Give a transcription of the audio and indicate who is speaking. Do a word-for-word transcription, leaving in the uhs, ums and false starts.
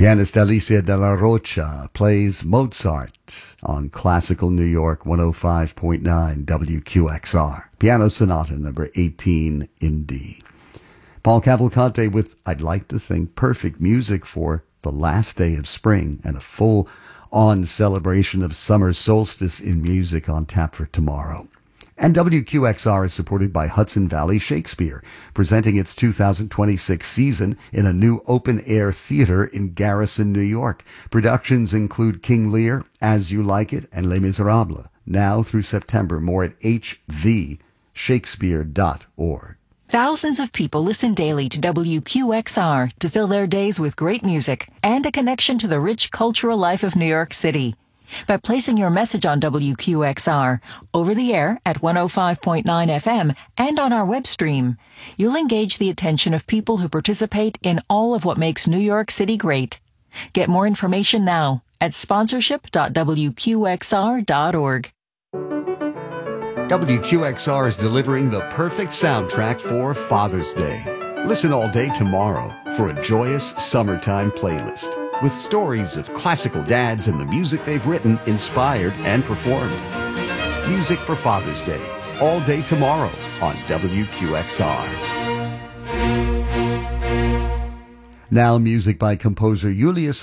Speaker 1: Pianist Alicia de la Rocha plays Mozart on Classical New York one oh five point nine W Q X R. Piano Sonata number eighteen in D. Paul Cavalcante with I'd Like to Think perfect music for the last day of spring and a full-on celebration of summer solstice in music on tap for tomorrow. And W Q X R is supported by Hudson Valley Shakespeare, presenting its two thousand twenty-six season in a new open-air theater in Garrison, New York. Productions include King Lear, As You Like It, and Les Miserables. Now through September, more at h v shakespeare dot org.
Speaker 2: Thousands of people listen daily to W Q X R to fill their days with great music and a connection to the rich cultural life of New York City. By placing your message on W Q X R, over the air at one oh five point nine F M, and on our web stream, you'll engage the attention of people who participate in all of what makes New York City great. Get more information now at sponsorship dot w q x r dot org.
Speaker 1: W Q X R is delivering the perfect soundtrack for Father's Day. Listen all day tomorrow for a joyous summertime playlist with stories of classical dads and the music they've written, inspired, and performed. Music for Father's Day, all day tomorrow on W Q X R. Now music by composer Julius